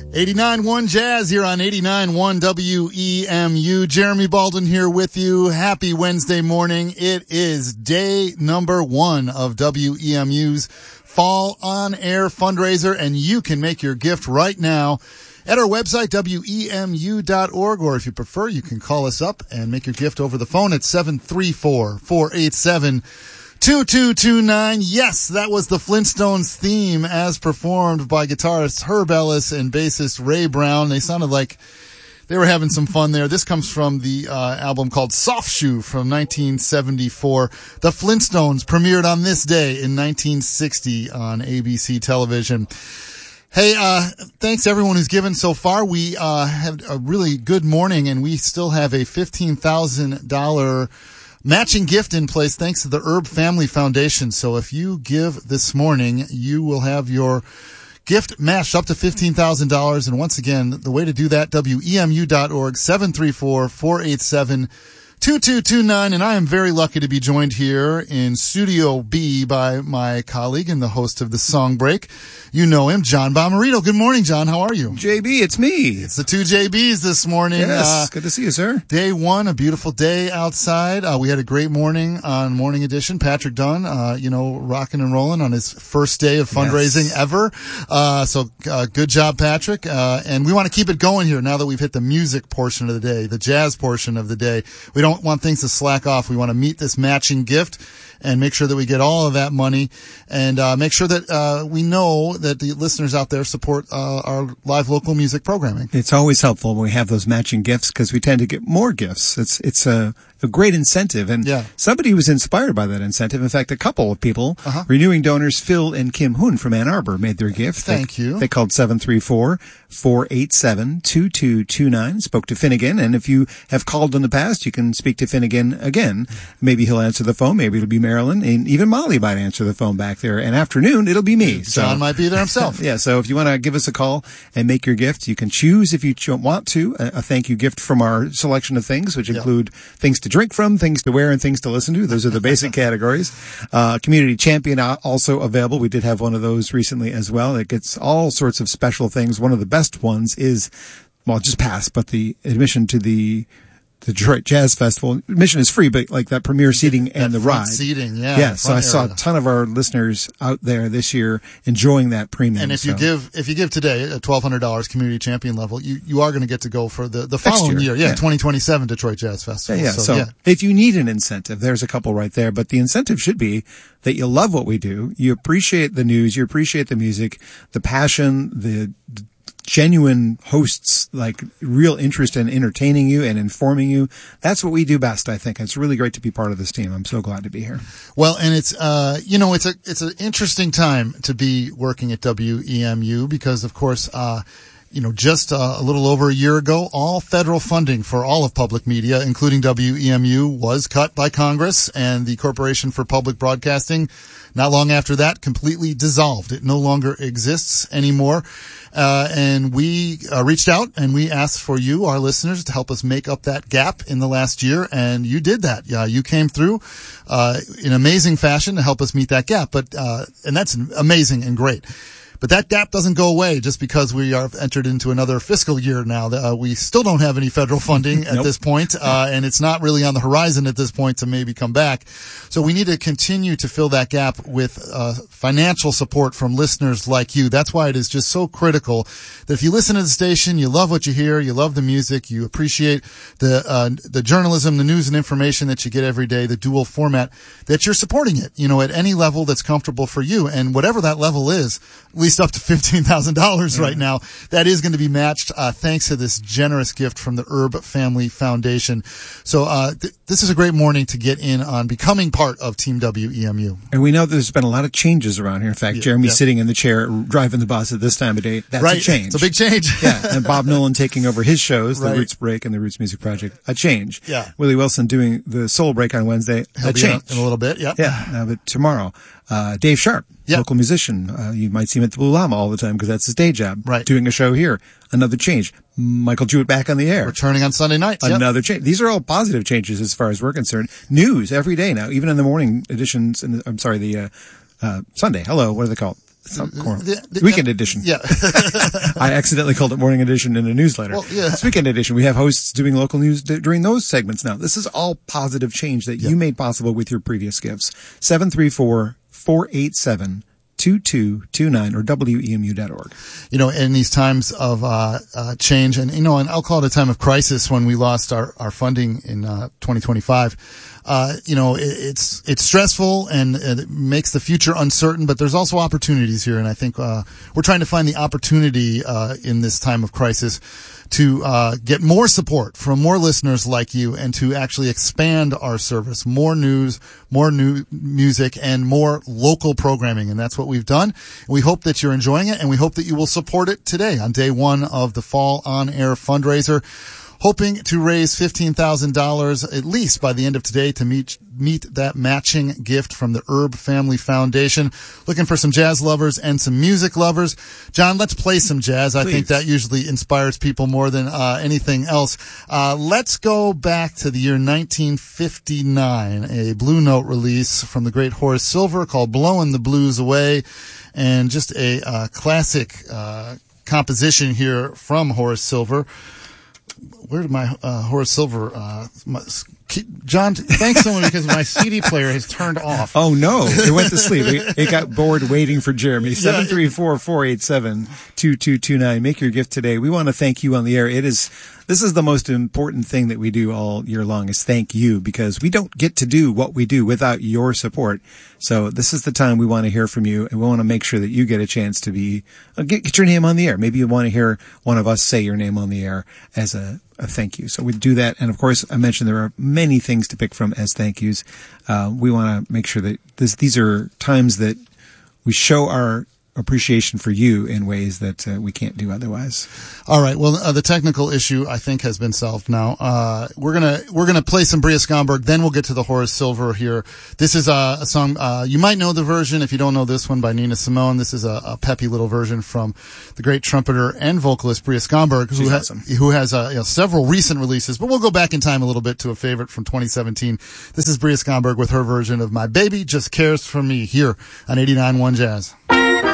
89.1 Jazz here on 89.1 WEMU. Jeremy Baldwin here with you. Happy Wednesday morning. It is day number 1 of WEMU's Fall On Air fundraiser, and you can make your gift right now at our website, WEMU.org, or if you prefer, you can call us up and make your gift over the phone at 734-487-2229. Yes, that was the Flintstones theme as performed by guitarist Herb Ellis and bassist Ray Brown. They sounded like they were having some fun there. This comes from the album called Soft Shoe from 1974. The Flintstones premiered on this day in 1960 on ABC television. Hey, thanks to everyone who's given so far. We had a really good morning, and we still have a $15,000 matching gift in place thanks to the Herb Family Foundation. So if you give this morning, you will have your gift matched up to $15,000. And once again, the way to do that, WEMU.org, 734-487-2229. And I am very lucky to be joined here in Studio B by my colleague and the host of the Song Break. You know him, John Bomarito. Good morning, John. How are you? JB, it's me. It's the two JBs this morning. Yes, good to see you, sir. Day 1, a beautiful day outside. We had a great morning on Morning Edition. Patrick Dunn, rocking and rolling on his first day of fundraising ever. So good job, Patrick. And we want to keep it going here now that we've hit the music portion of the day, the jazz portion of the day. We don't want things to slack off. We want to meet this matching gift and make sure that we get all of that money, and make sure that we know that the listeners out there support our live local music programming. It's always helpful when we have those matching gifts because we tend to get more gifts. It's a great incentive, and somebody was inspired by that incentive. In fact, a couple of people, renewing donors Phil and Kim Hoon from Ann Arbor, made their gift. Thank you. They called 734-487-2229, spoke to Finnegan, and if you have called in the past, you can speak to Finnegan again. Maybe he'll answer the phone, maybe it'll be Marilyn, and even Molly might answer the phone back there. And afternoon, it'll be me. John might be there himself. Yeah, so if you want to give us a call and make your gift, you can choose, if you want to, a thank you gift from our selection of things, which include things to drink from, things to wear, and things to listen to. Those are the basic categories. Community Champion also available. We did have one of those recently as well. It gets all sorts of special things. One of the best ones is, well, just passed, but the admission to the Detroit Jazz Festival. Admission is free, but like that premier seating and the ride. Seating, Yeah, so I saw a ton of our listeners out there this year enjoying that premium. And if you give today at $1,200 community champion level, you are going to get to go for the following year. 2027 Detroit Jazz Festival. So if you need an incentive, there's a couple right there, but the incentive should be that you love what we do, you appreciate the news, you appreciate the music, the passion, the genuine hosts, like real interest in entertaining you and informing you. That's what we do best, I think. It's really great to be part of this team. I'm so glad to be here. Well, and it's an interesting time to be working at WEMU because, of course, just a little over a year ago, all federal funding for all of public media, including WEMU, was cut by Congress, and the Corporation for Public Broadcasting, not long after that, completely dissolved. It no longer exists anymore. And we reached out and we asked for you, our listeners, to help us make up that gap in the last year, and you did that. You came through in amazing fashion to help us meet that gap. And that's amazing and great. But that gap doesn't go away just because we are entered into another fiscal year now. We still don't have any federal funding at this point, and it's not really on the horizon at this point to maybe come back. So we need to continue to fill that gap with financial support from listeners like you. That's why it is just so critical that if you listen to the station, you love what you hear, you love the music, you appreciate the journalism, the news and information that you get every day, the dual format, that you're supporting it, at any level that's comfortable for you. And whatever that level is, at least up to $15,000 right now, that is going to be matched thanks to this generous gift from the Herb Family Foundation. So this is a great morning to get in on becoming part of Team WEMU. And we know there's been a lot of changes around here. In fact, Jeremy's sitting in the chair driving the bus at this time of day. That's a change. It's a big change. And Bob Nolan taking over his shows, the Roots Break and the Roots Music Project. A change. Willie Wilson doing the Soul Break on Wednesday. He'll be in a little bit. But tomorrow, Dave Sharp, local musician. You might see him at the Blue Llama all the time because that's his day job. Doing a show here. Another change. Michael Jewett back on the air. Returning on Sunday nights. Another change. These are all positive changes as far as we're concerned. News every day now, even in the morning editions. Sunday. Hello. What are they called? Weekend edition. Yeah. I accidentally called it morning edition in a newsletter. Well, yeah. It's weekend edition. We have hosts doing local news during those segments now. This is all positive change that you made possible with your previous gifts. 734-487-2229 or WEMU.org. In these times of change, and I'll call it a time of crisis when we lost our funding in 2025. It's stressful and it makes the future uncertain, but there's also opportunities here. And I think, we're trying to find the opportunity, in this time of crisis to, get more support from more listeners like you and to actually expand our service, more news, more new music and more local programming. And that's what we've done. And we hope that you're enjoying it and we hope that you will support it today on day one of the Fall On Air fundraiser. Hoping to raise $15,000 at least by the end of today to meet that matching gift from the Herb Family Foundation. Looking for some jazz lovers and some music lovers. John, let's play some jazz. Please. I think that usually inspires people more than anything else. Let's go back to the year 1959, a Blue Note release from the great Horace Silver called Blowin' the Blues Away, and just a classic composition here from Horace Silver. Where did my Horace Silver John, thanks so much because my CD player has turned off. Oh no, it went to sleep. It got bored waiting for Jeremy. 734-487-2229. Make your gift today. We want to thank you on the air. This is the most important thing that we do all year long is thank you, because we don't get to do what we do without your support. So this is the time we want to hear from you, and we want to make sure that you get a chance to get your name on the air. Maybe you want to hear one of us say your name on the air as a thank you. So we do that. And of course, I mentioned there are many things to pick from as thank yous. We want to make sure that these are times that we show our appreciation for you in ways that we can't do otherwise. All right. Well, the technical issue I think has been solved now. We're gonna play some Bria Skomberg, then we'll get to the Horace Silver here. This is a song you might know the version if you don't know this one, by Nina Simone. This is a peppy little version from the great trumpeter and vocalist Bria Skomberg, who has several recent releases. But we'll go back in time a little bit to a favorite from 2017. This is Bria Skomberg with her version of My Baby Just Cares for Me here on 89.1 Jazz.